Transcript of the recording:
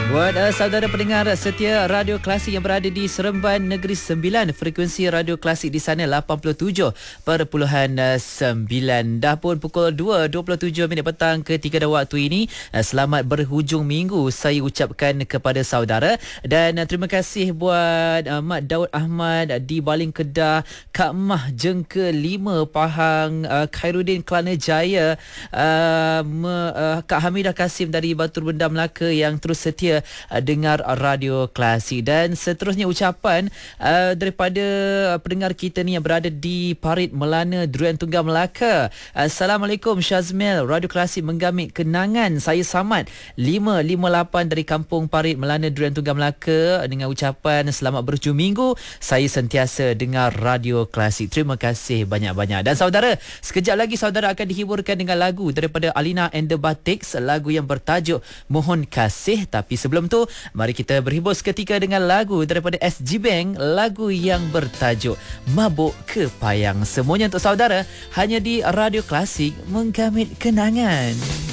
Buat saudara pendengar setia Radio Klasik yang berada di Seremban Negeri Sembilan, frekuensi Radio Klasik di sana 87.9. Dah pun pukul 2.27 petang ketika dah waktu ini. Selamat berhujung minggu saya ucapkan kepada saudara, dan terima kasih buat Mak Daud Ahmad di Baling Kedah, Kak Mah Jengka 5 Pahang, Khairuddin Kelana Jaya, Kak Hamidah Kasim dari Batu Benda Melaka yang terus setia dengar Radio Klasik. Dan seterusnya ucapan daripada pendengar kita ni yang berada di Parit Melana, Durian Tunggal Melaka. Assalamualaikum Syazmil, Radio Klasik menggamit kenangan. Saya Samad 558 dari Kampung Parit Melana, Durian Tunggal Melaka, dengan ucapan selamat berhujung minggu. Saya sentiasa dengar Radio Klasik. Terima kasih banyak-banyak. Dan saudara, sekejap lagi saudara akan dihiburkan dengan lagu daripada Alina and the Batiks, lagu yang bertajuk Mohon Kasih. Tapi sebelum tu, mari kita berhibur seketika dengan lagu daripada SG Bank, lagu yang bertajuk Mabuk Kepayang. Semuanya untuk saudara, hanya di Radio Klasik menggamit kenangan.